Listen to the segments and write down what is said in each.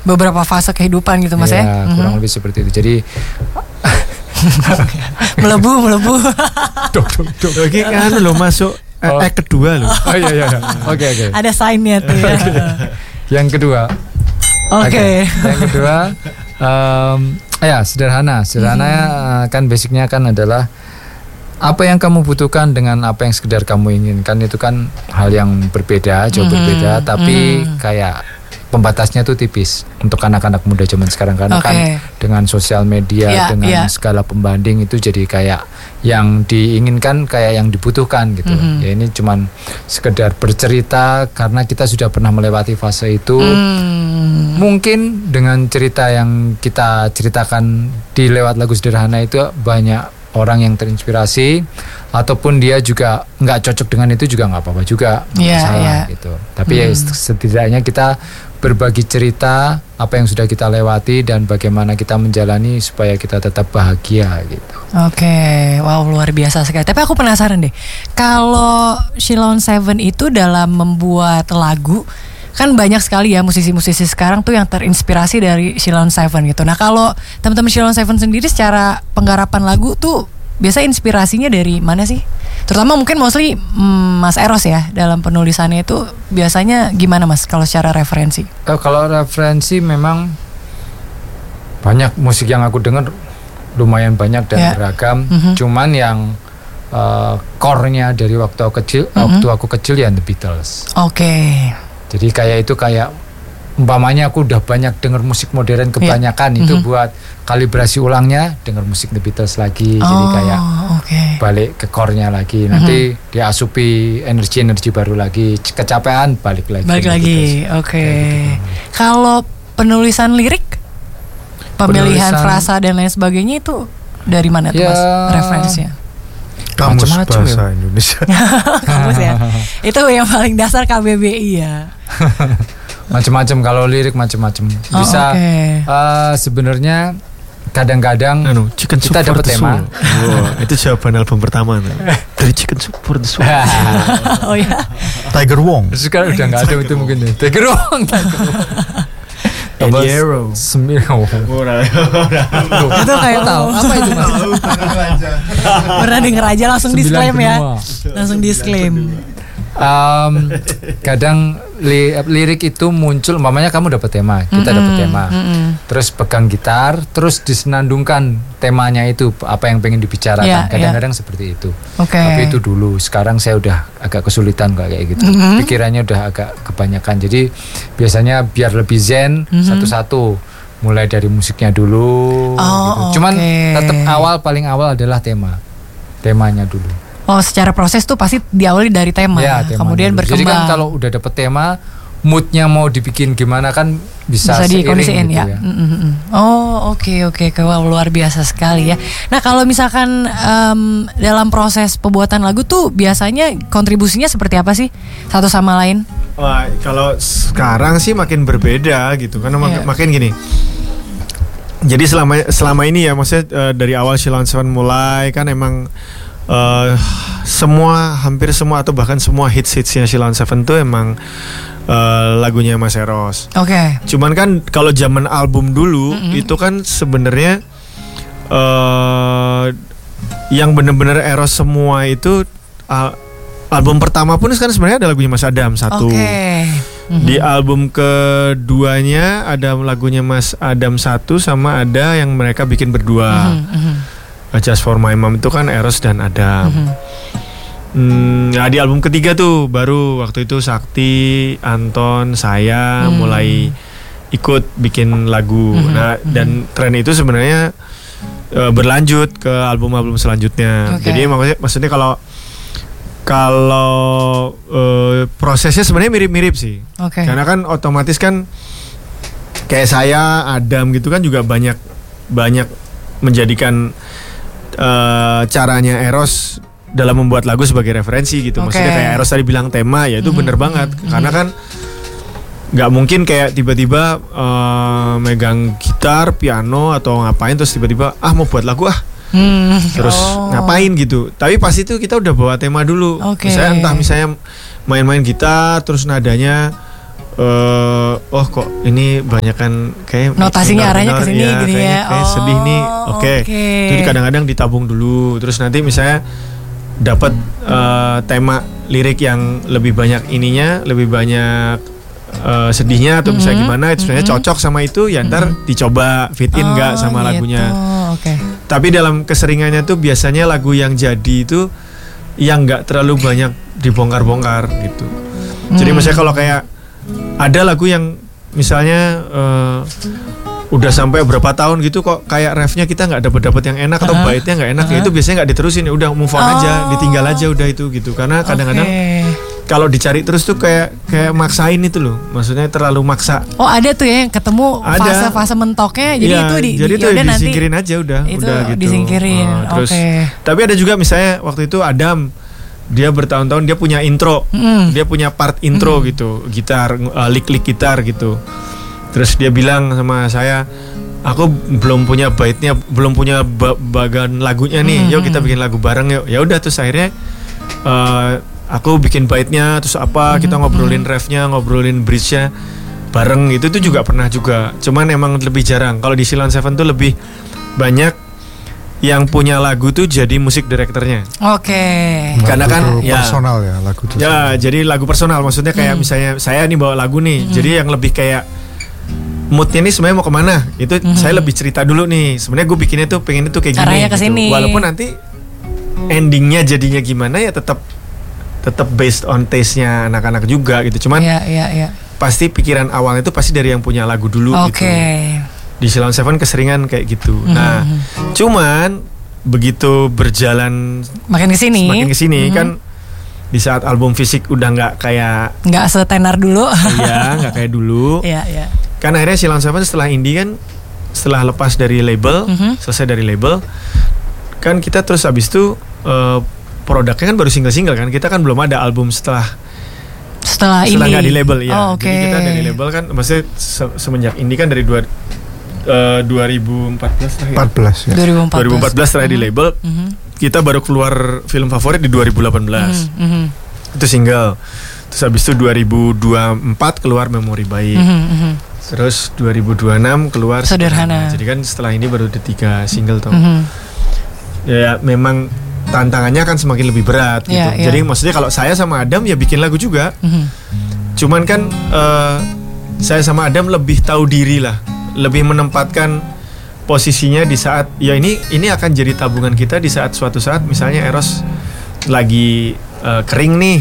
beberapa fase kehidupan gitu Mas ya. Kurang lebih seperti itu. Jadi melebu. Lagi kan lo masuk kedua lo. Oh iya. Oke. Ada sign-nya tuh ya. Yang kedua. Oke. Yang kedua sederhana kan basicnya kan adalah apa yang kamu butuhkan dengan apa yang sekedar kamu inginkan, itu kan hal yang berbeda, jauh berbeda, tapi kayak pembatasnya tuh tipis untuk anak-anak muda zaman sekarang karena kan dengan sosial media dengan segala pembanding itu jadi kayak yang diinginkan kayak yang dibutuhkan gitu. Ya ini cuman sekedar bercerita karena kita sudah pernah melewati fase itu. Mungkin dengan cerita yang kita ceritakan di lewat lagu sederhana itu banyak orang yang terinspirasi, ataupun dia juga nggak cocok dengan itu juga nggak apa-apa juga, nggak masalah gitu. Tapi ya setidaknya kita berbagi cerita apa yang sudah kita lewati dan bagaimana kita menjalani supaya kita tetap bahagia gitu. Oke, wow luar biasa sekali. Tapi aku penasaran deh, kalau Sheila on 7 itu dalam membuat lagu, kan banyak sekali ya musisi-musisi sekarang tuh yang terinspirasi dari Sheila on 7 gitu. Nah kalau teman-teman Sheila on 7 sendiri secara penggarapan lagu tuh biasa inspirasinya dari mana sih? Terutama mungkin mostly Mas Eros ya dalam penulisannya itu biasanya gimana Mas kalau secara referensi? Kalau referensi memang banyak musik yang aku dengar lumayan banyak dan beragam. Cuman yang core-nya dari waktu aku kecil ya The Beatles. Oke. Jadi kayak umpamanya aku udah banyak denger musik modern kebanyakan itu buat kalibrasi ulangnya denger musik The Beatles lagi. Jadi kayak balik ke core-nya lagi. Nanti dia asupi energi baru lagi, kecapean balik lagi. Oke. Kalau penulisan lirik, pemilihan frasa dan lain sebagainya itu dari mana tuh Mas referensinya? Kamus bahasa Indonesia. Kamus ya. Itu yang paling dasar KBBI ya. Macam-macam, kalau lirik macam-macam. Bisa sebenarnya kadang-kadang kita dapat tema. Itu jawaban album pertama dari Chicken Soup for the Soul. Oh ya. Tiger Wong. Sekarang udah nggak ada itu mungkin nih. Tiger Wong. Eddie Arrow. Itu kayak tahu apa itu Mas? Pernah denger aja langsung disclaim ya. Langsung disclaim. Kadang lirik itu muncul, umpamanya kamu dapat tema, kita dapat tema, terus pegang gitar, terus disenandungkan temanya itu apa yang pengen dibicarakan. Kadang-kadang seperti itu. Tapi itu dulu. Sekarang saya udah agak kesulitan kayak gitu. Pikirannya udah agak kebanyakan. Jadi biasanya biar lebih zen satu-satu. Mulai dari musiknya dulu. Gitu. Cuman tetap paling awal adalah temanya dulu. Oh, secara proses tuh pasti diawali dari tema, kemudian dulu berkembang. Jadi kan kalau udah dapet tema, moodnya mau dibikin gimana kan bisa dikondisiin gitu ya. Oh, oke. Wow, luar biasa sekali ya. Nah, kalau misalkan dalam proses pembuatan lagu tuh biasanya kontribusinya seperti apa sih satu sama lain? Wah, kalau sekarang sih makin berbeda gitu kan, makin gini. Jadi selama ini ya, maksudnya dari awal Sheila on 7 mulai kan emang hampir semua atau bahkan semua hits-hitsnya Sheila on 7 tuh emang lagunya Mas Eros. Cuman kan kalau zaman album dulu itu kan sebenarnya yang benar-benar Eros semua itu album pertama pun kan sebenarnya ada lagunya Mas Adam satu. Di album keduanya ada lagunya Mas Adam satu, sama ada yang mereka bikin berdua. Just for My Mom itu kan Eros dan Adam. Di album ketiga tuh baru waktu itu Sakti, Anton, saya mulai ikut bikin lagu. Nah, dan tren itu sebenarnya berlanjut ke album-album selanjutnya. Jadi maksudnya kalau prosesnya sebenarnya mirip-mirip sih. Karena kan otomatis kan kayak saya, Adam gitu kan juga banyak menjadikan caranya Eros dalam membuat lagu sebagai referensi gitu. Maksudnya kayak Eros tadi bilang tema, ya itu bener banget. Karena kan nggak mungkin kayak tiba-tiba megang gitar, piano atau ngapain terus tiba-tiba mau buat lagu terus ngapain gitu. Tapi pas itu kita udah bawa tema dulu. Misalnya main-main gitar terus nadanya oh kok ini banyak kan kayak notasinya arahnya ke sini gini ya. Kayak sedih nih. Oke. Jadi kadang-kadang ditabung dulu, terus nanti misalnya dapat tema lirik yang lebih banyak ininya, lebih banyak sedihnya atau misalnya gimana, itu sebenarnya cocok sama itu, ya ntar dicoba fit in nggak sama lagunya. Tapi dalam keseringannya tuh biasanya lagu yang jadi itu yang nggak terlalu banyak dibongkar-bongkar gitu. Jadi misalnya kalau kayak ada lagu yang misalnya udah sampai berapa tahun gitu kok kayak refnya kita nggak dapet yang enak atau baitnya nggak enak, ya itu biasanya nggak diterusin, ya udah move on aja, ditinggal aja udah itu gitu. Karena kadang-kadang kalau dicari terus tuh kayak maksain itu loh, maksudnya terlalu maksa. Oh ada tuh ya yang ketemu fase-fase mentoknya, jadi ya, itu jadi itu disingkirin aja udah gitu. Disingkirin. Terus tapi ada juga misalnya waktu itu Adam, dia bertahun-tahun dia punya intro, dia punya part intro gitu, gitar, lick gitar gitu. Terus dia bilang sama saya, aku belum punya baitnya, belum punya bagian lagunya nih, yuk kita bikin lagu bareng yuk. Ya udah, terus akhirnya aku bikin baitnya, terus kita ngobrolin refnya, ngobrolin bridge-nya bareng gitu. Itu juga pernah juga, cuman emang lebih jarang. Kalau di Sheila on 7 tuh lebih banyak yang punya lagu tuh jadi musik direkturnya. Karena kan personal ya lagu itu. Ya, jadi lagu personal, maksudnya kayak misalnya saya nih bawa lagu nih, jadi yang lebih kayak moodnya nih sebenarnya mau kemana, itu saya lebih cerita dulu nih. Sebenarnya gue bikinnya tuh pengen itu kayak gini gitu. Walaupun nanti endingnya jadinya gimana ya tetap based on taste-nya anak-anak juga gitu. Cuman pasti pikiran awalnya itu pasti dari yang punya lagu dulu gitu. Di Sheila on 7 keseringan kayak gitu. Nah, cuman begitu berjalan makin kesini kan di saat album fisik udah nggak setenar dulu. Iya, nggak kayak dulu. Kan akhirnya Sheila on 7 setelah indie kan, setelah lepas dari label, selesai dari label, kan kita terus abis itu produknya kan baru single-single kan. Kita kan belum ada album setelah nggak di label ya. Jadi kita dari label kan, maksudnya semenjak indie kan dari 2014 terakhir. 2014 terakhir di label. Kita baru keluar film favorit di 2018. Itu single. Terus habis itu 2024 keluar Memori Baik. Terus 2026 keluar Sederhana. Jadi kan setelah ini baru ada 3 single toh. Ya memang tantangannya kan semakin lebih berat gitu. Jadi maksudnya kalau saya sama Adam ya bikin lagu juga. Cuman kan saya sama Adam lebih tahu diri lah, lebih menempatkan posisinya di saat ya ini akan jadi tabungan kita di saat suatu saat misalnya Eros lagi kering nih,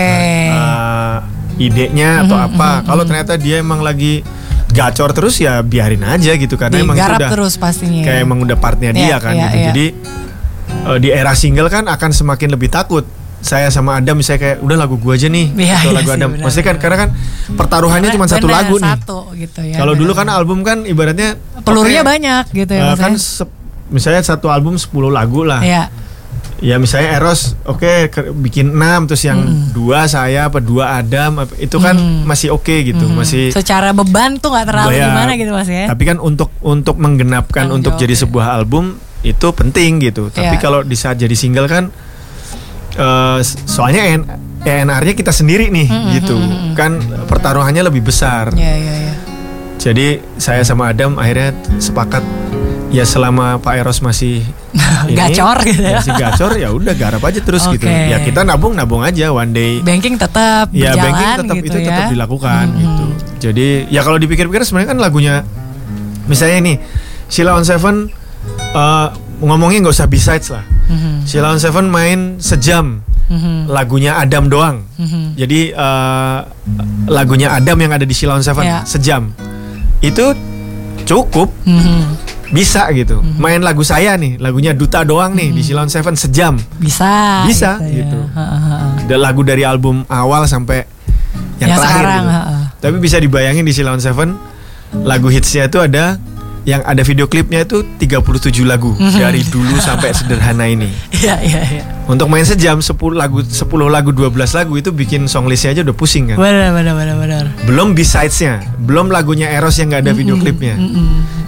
idenya atau apa. Kalau ternyata dia emang lagi gacor terus ya biarin aja gitu, karena emang itu udah terus pastinya. Kayak emang udah partnya dia kan gitu. Jadi di era single kan akan semakin lebih takut. Saya sama Adam misalnya kayak udah lagu gua aja nih atau lagu Adam. Maksudnya kan karena kan pertaruhannya cuma satu lagu nih. Gitu ya. Kalau dulu kan album kan ibaratnya pelurunya banyak gitu ya. Kan misalnya satu album 10 lagu lah. Ya misalnya Eros bikin 6, terus yang 2 saya 2 Adam, itu kan masih gitu, masih secara beban tuh nggak terlalu gimana gitu Mas ya. Tapi kan untuk menggenapkan untuk jadi sebuah album itu penting gitu. Tapi kalau di saat jadi single kan soalnya ENR-nya kita sendiri nih gitu. Kan pertaruhannya lebih besar. Jadi saya sama Adam akhirnya sepakat ya selama Pak Eros masih gacor gitu ya. Masih gacor ya udah garap aja terus gitu. Ya kita nabung aja one day. Banking tetap berjalan. Ya banking tetap gitu, itu tetap dilakukan gitu. Jadi ya kalau dipikir-pikir sebenarnya kan lagunya misalnya nih Sheila on 7 ngomongnya nggak usah B-sides lah. Sheila on 7 main sejam. Lagunya Adam doang. Jadi lagunya Adam yang ada di Sheila on 7 sejam. Itu cukup. Bisa gitu. Main lagu saya nih, lagunya Duta doang nih di Sheila on 7 sejam. Bisa gitu. Dan lagu dari album awal sampai yang terakhir sekarang, gitu. Tapi bisa dibayangin di Sheila on 7 lagu hitsnya itu ada yang ada video klipnya itu 37 lagu dari dulu sampai Sederhana ini. Untuk main sejam 10 lagu 12 lagu itu bikin songlistnya aja udah pusing kan. Benar. Belum B-sidesnya, belum lagunya Eros yang nggak ada video klipnya.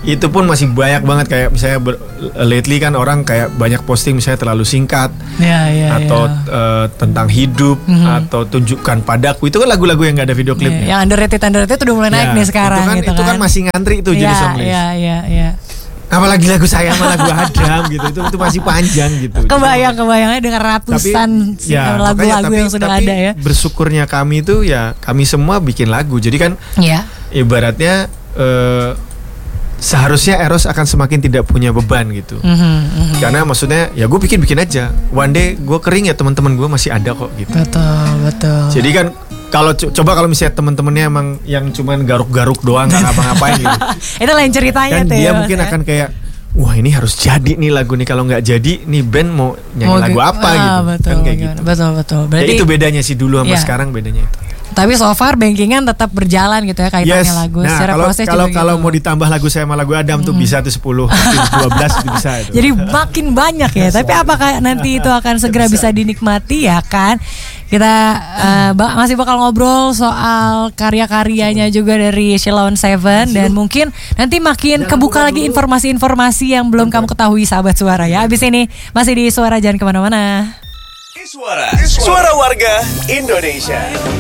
itu pun masih banyak banget kayak misalnya lately kan orang kayak banyak posting misalnya terlalu singkat atau tentang hidup atau tunjukkan padaku, itu kan lagu-lagu yang nggak ada video klipnya. Yang underrated udah mulai naik nih sekarang. Itu kan masih ngantri itu jadi songlist. Iya. Apalagi lagu saya sama lagu Adam gitu, itu masih panjang gitu. Kebayangnya dengan ratusan lagu-lagu yang sudah ada ya. Bersyukurnya kami itu ya kami semua bikin lagu, jadi kan ibaratnya seharusnya Eros akan semakin tidak punya beban gitu. Karena maksudnya ya gue bikin aja. One day gue kering ya teman-teman gue masih ada kok gitu. Betul. Jadi kan kalau misalnya teman-temannya emang yang cuman garuk-garuk doang nggak ngapa-ngapain gitu. Itu lain ceritanya kan tuh. Dia mungkin akan kayak wah ini harus jadi nih lagu nih, kalau nggak jadi nih band mau nyanyi lagu apa gitu. Betul, kan kayak gitu. Betul. Berarti ya itu bedanya sih dulu sama sekarang bedanya itu. Tapi so far bankingan tetap berjalan gitu ya kaitannya lagu. Nah, secara proses kalau mau ditambah lagu saya sama lagu Adam tuh bisa tuh 10, 12 bisa itu. Jadi makin banyak ya. Tapi apakah nanti itu akan segera bisa dinikmati ya kan? Kita masih bakal ngobrol soal karya-karyanya juga dari Sheila on 7 dan mungkin nanti makin kebuka lagi informasi-informasi yang belum kamu ketahui sahabat Suara ya. Abis ini masih di Suara, jangan kemana-mana. Suara warga Indonesia.